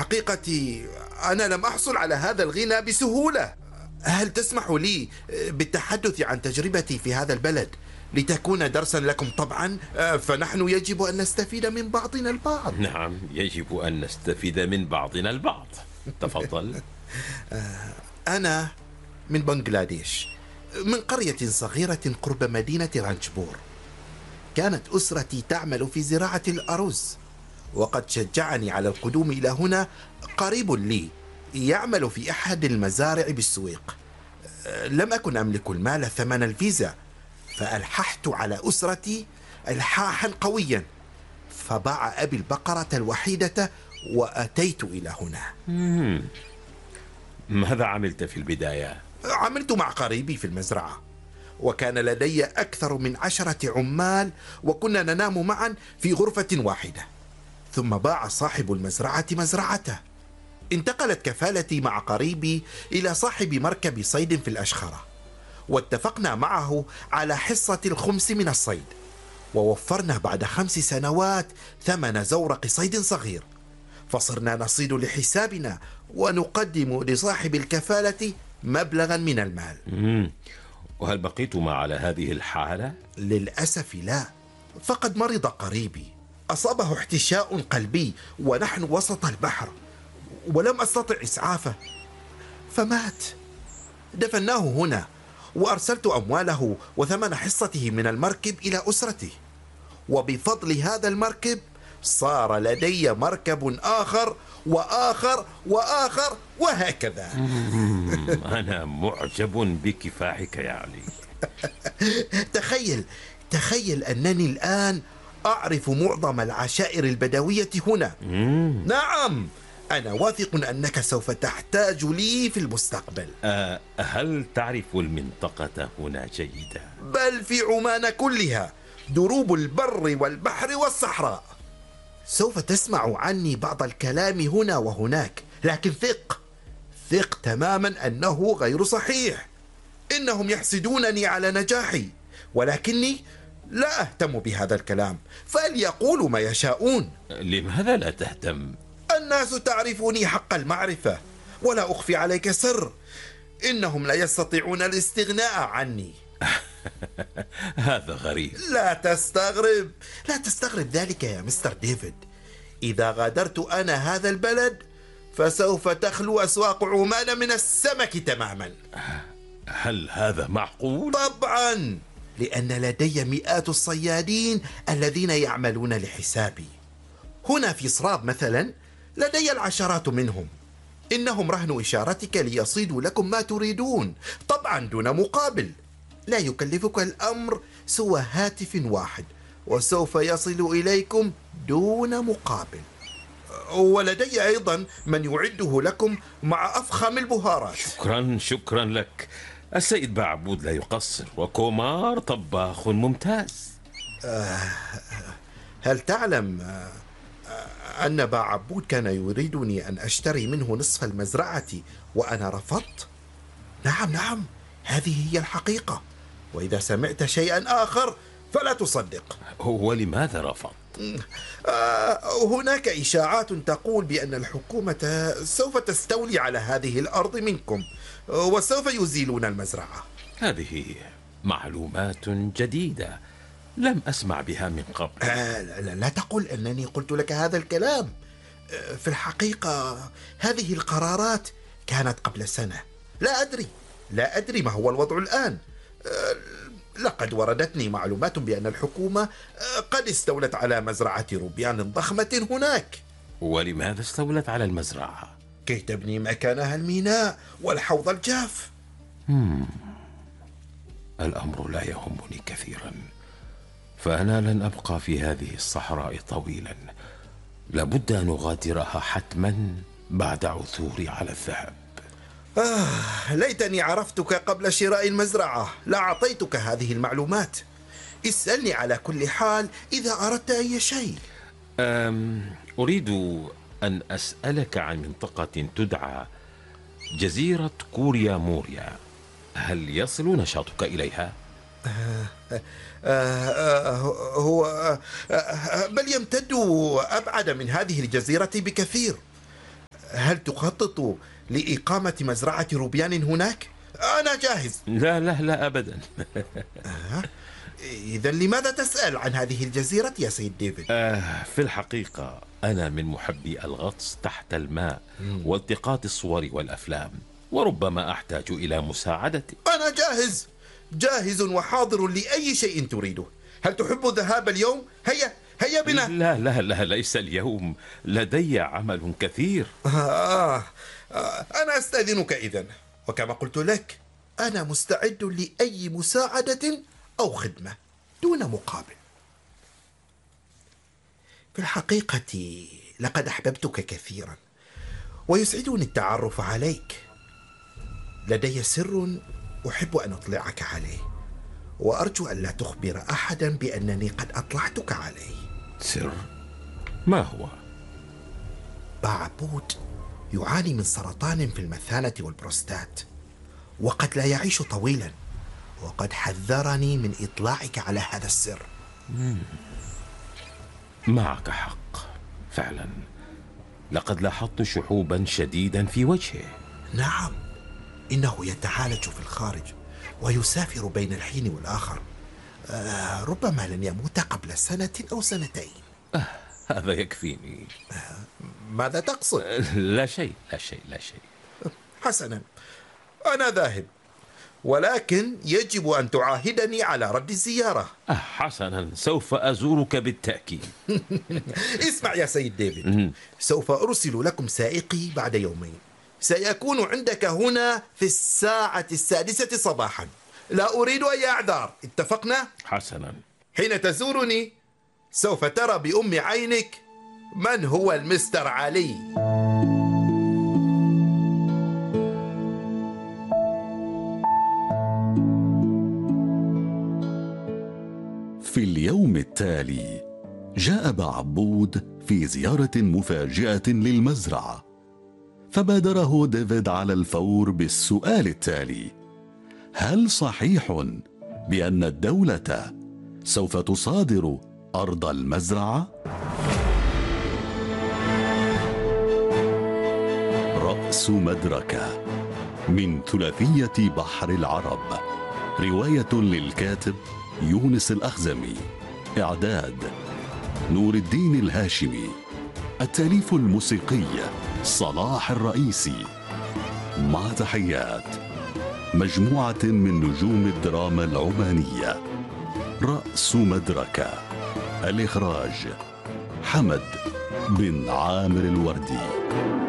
الحقيقة أنا لم أحصل على هذا الغنى بسهولة. هل تسمح لي بالتحدث عن تجربتي في هذا البلد لتكون درسا لكم؟ طبعا فنحن يجب أن نستفيد من بعضنا البعض. نعم، يجب أن نستفيد من بعضنا البعض. تفضل. أنا من بنغلاديش، من قرية صغيرة قرب مدينة رانجبور. كانت أسرتي تعمل في زراعة الأرز، وقد شجعني على القدوم إلى هنا قريب لي يعمل في أحد المزارع بالسويق. لم أكن أملك المال ثمن الفيزا، فألححت على أسرتي إلحاحا قويا، فباع أبي البقرة الوحيدة وأتيت إلى هنا. ماذا عملت في البداية؟ عملت مع قريبي في المزرعة، وكان لدي أكثر من 10 عمال، وكنا ننام معا في غرفة واحدة. ثم باع صاحب المزرعة مزرعته. انتقلت كفالتي مع قريبي إلى صاحب مركب صيد في الأشخرة، واتفقنا معه على حصة الخمس من الصيد، ووفرنا بعد 5 سنوات ثمن زورق صيد صغير، فصرنا نصيد لحسابنا ونقدم لصاحب الكفالة مبلغا من المال. وهل بقيتما على هذه الحالة؟ للأسف لا، فقد مرض قريبي، أصابه احتشاء قلبي ونحن وسط البحر، ولم أستطع إسعافه فمات. دفناه هنا، وأرسلت أمواله وثمن حصته من المركب إلى أسرته، وبفضل هذا المركب صار لدي مركب آخر وآخر وآخر وهكذا. أنا معجب بكفاحك يا علي. تخيل أنني الآن أعرف معظم العشائر البدوية هنا. نعم، أنا واثق أنك سوف تحتاج لي في المستقبل. هل تعرف المنطقة هنا جيدا؟ بل في عمان كلها، دروب البر والبحر والصحراء. سوف تسمع عني بعض الكلام هنا وهناك، لكن ثق تماما أنه غير صحيح. إنهم يحسدونني على نجاحي، ولكني لا أهتم بهذا الكلام، فليقولوا ما يشاءون. لماذا لا تهتم؟ الناس تعرفني حق المعرفة، ولا أخفي عليك سر، إنهم لا يستطيعون الاستغناء عني. هذا غريب. لا تستغرب ذلك يا مستر ديفيد. إذا غادرت أنا هذا البلد فسوف تخلو أسواق عمان من السمك تماما. هل هذا معقول؟ طبعا، لأن لدي مئات الصيادين الذين يعملون لحسابي. هنا في صراب مثلا لدي العشرات منهم. إنهم رهن إشارتك ليصيدوا لكم ما تريدون، طبعا دون مقابل. لا يكلفك الأمر سوى هاتف واحد، وسوف يصل إليكم دون مقابل. ولدي أيضا من يعده لكم مع أفخم البهارات. شكرا لك. السيد بعبود لا يقصر، وكومار طباخ ممتاز. هل تعلم أن بعبود كان يريدني أن أشتري منه نصف المزرعة وأنا رفضت؟ نعم، هذه هي الحقيقة، وإذا سمعت شيئا آخر فلا تصدق. ولماذا رفض؟ هناك إشاعات تقول بأن الحكومة سوف تستولي على هذه الأرض منكم، وسوف يزيلون المزرعة. هذه معلومات جديدة لم أسمع بها من قبل. لا تقل أنني قلت لك هذا الكلام. في الحقيقة هذه القرارات كانت قبل سنة. لا أدري ما هو الوضع الآن. لقد وردتني معلومات بأن الحكومة قد استولت على مزرعة روبيان ضخمة هناك. ولماذا استولت على المزرعة؟ كي تبني مكانها الميناء والحوض الجاف. الأمر لا يهمني كثيرا، فأنا لن أبقى في هذه الصحراء طويلا. لابد أن أغادرها حتما بعد عثوري على الذهب. ليتني عرفتك قبل شراء المزرعة، لأعطيتك هذه المعلومات. اسألني على كل حال إذا أردت أي شيء. أريد أن أسألك عن منطقة تدعى جزيرة كوريا موريا. هل يصل نشاطك إليها؟ هو بل يمتد أبعد من هذه الجزيرة بكثير. هل تخطط لإقامة مزرعة روبيان هناك؟ أنا جاهز. لا لا لا أبدا. إذا لماذا تسأل عن هذه الجزيرة يا سيد ديفيد؟ في الحقيقة أنا من محبي الغطس تحت الماء والتقاط الصور والأفلام، وربما أحتاج إلى مساعدتك. أنا جاهز، جاهز وحاضر لأي شيء تريده. هل تحب الذهاب اليوم؟ هيا بنا. لا لا لا، ليس اليوم، لدي عمل كثير. أنا أستأذنك إذن، وكما قلت لك أنا مستعد لأي مساعدة أو خدمة دون مقابل. في الحقيقة لقد أحببتك كثيرا، ويسعدني التعرف عليك. لدي سر أحب أن أطلعك عليه، وأرجو أن لا تخبر أحدا بأنني قد أطلعتك عليه. سر؟ ما هو؟ بعبود يعاني من سرطان في المثانة والبروستات، وقد لا يعيش طويلا، وقد حذرني من إطلاعك على هذا السر. معك حق فعلا، لقد لاحظت شحوبا شديدا في وجهه. نعم، إنه يتعالج في الخارج ويسافر بين الحين والآخر. ربما لن يموت قبل سنة أو سنتين. هذا يكفيني. ماذا تقصد؟ لا شيء لا شيء لا شيء. حسنا، أنا ذاهب، ولكن يجب أن تعاهدني على رد الزيارة. حسنا، سوف أزورك بالتأكيد. اسمع يا سيد ديفيد، سوف أرسل لكم سائقي بعد يومين. سيكون عندك هنا في الساعة 6 صباحا. لا أريد أي أعذار، اتفقنا؟ حسنا. حين تزورني سوف ترى بأم عينك من هو المستر علي. في اليوم التالي جاء بعبود في زيارة مفاجئة للمزرعة، فبادره ديفيد على الفور بالسؤال التالي: هل صحيح بأن الدولة سوف تصادر أرض المزرعة؟ رأس مدركة من ثلاثية بحر العرب، رواية للكاتب يونس الأخزمي، إعداد نور الدين الهاشمي، التأليف الموسيقي صلاح الرئيسي. مع تحيات مجموعة من نجوم الدراما العمانية. رأس مدركة، الإخراج حمد بن عامر الوردي.